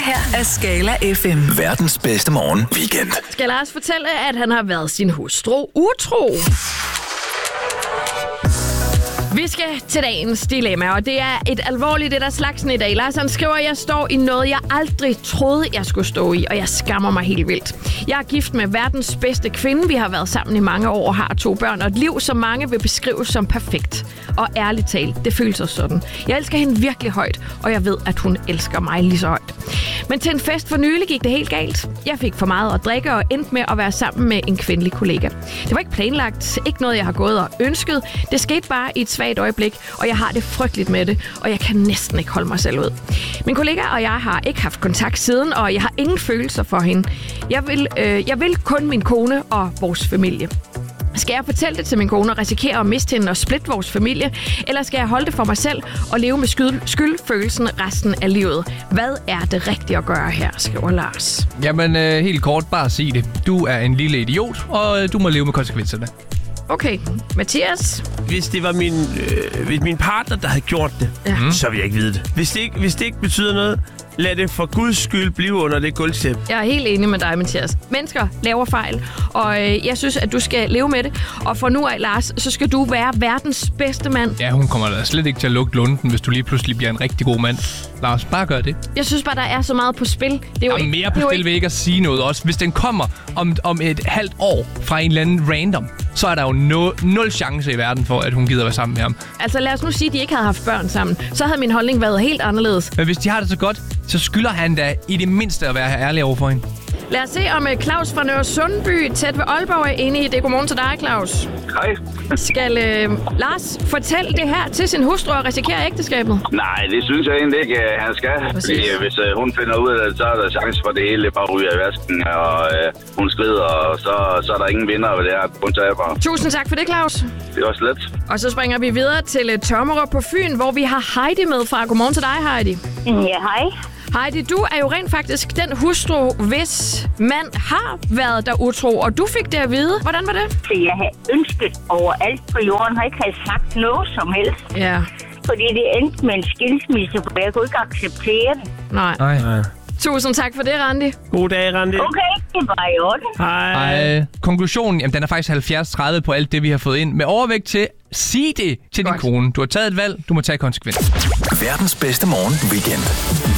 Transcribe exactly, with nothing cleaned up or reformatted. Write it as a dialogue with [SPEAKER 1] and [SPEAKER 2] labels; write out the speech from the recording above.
[SPEAKER 1] her er Skala F M.
[SPEAKER 2] Verdens bedste morgen weekend.
[SPEAKER 3] Skal Lars fortælle, at han har været sin hustru utro? Vi skal til dagens dilemma, og det er et alvorligt det der slagsen i dag. Lars han skriver, at jeg står i noget, jeg aldrig troede, jeg skulle stå i, og jeg skammer mig helt vildt. Jeg er gift med verdens bedste kvinde. Vi har været sammen i mange år og har to børn, og et liv, som mange vil beskrive som perfekt. Og ærligt talt, det føles også sådan. Jeg elsker hende virkelig højt, og jeg ved, at hun elsker mig lige så højt. Men til en fest for nylig gik det helt galt. Jeg fik for meget at drikke og endte med at være sammen med en kvindelig kollega. Det var ikke planlagt, ikke noget, jeg har gået og ønsket. Det skete bare i et svagt øjeblik, og jeg har det frygteligt med det, og jeg kan næsten ikke holde mig selv ud. Min kollega og jeg har ikke haft kontakt siden, og jeg har ingen følelser for hende. Jeg vil, øh, jeg vil kun min kone og vores familie. Skal jeg fortælle det til min kone og risikere at miste hende og splitte vores familie? Eller skal jeg holde det for mig selv og leve med skyld, skyldfølelsen resten af livet? Hvad er det rigtige at gøre her, skriver Lars.
[SPEAKER 4] Jamen, øh, helt kort, bare sig det. Du er en lille idiot, og øh, du må leve med konsekvenserne.
[SPEAKER 3] Okay, Mathias?
[SPEAKER 5] Hvis det var min, øh, min partner, der havde gjort det, ja. så vil jeg ikke vide det. Hvis det ikke, hvis det ikke betyder noget, lad det for Guds skyld blive under det gulvtæppe.
[SPEAKER 3] Jeg er helt enig med dig, Mathias. Mennesker laver fejl, og øh, jeg synes, at du skal leve med det. Og for nu af, Lars, så skal du være verdens bedste mand.
[SPEAKER 4] Ja, hun kommer da slet ikke til at lukke lunden, hvis du lige pludselig bliver en rigtig god mand. Lars, bare gør det.
[SPEAKER 3] Jeg synes bare, der er så meget på spil. Det er jo
[SPEAKER 4] der er
[SPEAKER 3] ikke,
[SPEAKER 4] mere på
[SPEAKER 3] spil
[SPEAKER 4] ikke... ved ikke at sige noget også. Hvis den kommer om, om et halvt år fra en eller anden random, så er der jo no, nul chance i verden for, at hun gider være sammen med ham.
[SPEAKER 3] Altså lad os nu sige, at de ikke havde haft børn sammen. Så havde min holdning været helt anderledes.
[SPEAKER 4] Men hvis de har det så godt, så skylder han da i det mindste at være ærlig over for hende.
[SPEAKER 3] Lad os se, om Claus fra Nørre Sundby, tæt ved Aalborg, er enig i det. Godmorgen til dig, Claus.
[SPEAKER 6] Hej.
[SPEAKER 3] Skal øh, Lars fortælle det her til sin hustru og risikere ægteskabet?
[SPEAKER 6] Nej, det synes jeg egentlig ikke, han skal. Fordi hvis øh, hun finder ud af det, så er der chance for det hele bare ryger i vasken, og øh, hun skrider, og så, så er der ingen vinder ved det her. Kun taber.
[SPEAKER 3] Tusind tak for det, Claus.
[SPEAKER 6] Det er også let.
[SPEAKER 3] Og så springer vi videre til uh, Tommerup på Fyn, hvor vi har Heidi med fra. Godmorgen til dig, Heidi.
[SPEAKER 7] Ja, hej.
[SPEAKER 3] Heidi, du er jo rent faktisk den hustru, hvis mand har været der utro, og du fik det at vide. Hvordan var det?
[SPEAKER 7] Så jeg har ønsket overalt på jorden, har ikke havde sagt noget som helst.
[SPEAKER 3] Ja.
[SPEAKER 7] Fordi det endte med en skilsmisse, for jeg kunne ikke acceptere det.
[SPEAKER 3] Nej.
[SPEAKER 4] Nej. Nej.
[SPEAKER 3] Tusind tak for det, Randi.
[SPEAKER 5] God dag, Randi.
[SPEAKER 7] Okay, det var i orden.
[SPEAKER 5] Hej.
[SPEAKER 4] Ej, konklusionen, jamen, den er faktisk halvfjerds tredive på alt det, vi har fået ind. Med overvægt til, sig det til Godt. din kone. Du har taget et valg, du må tage konsekvensen.
[SPEAKER 2] Verdens bedste morgen weekend.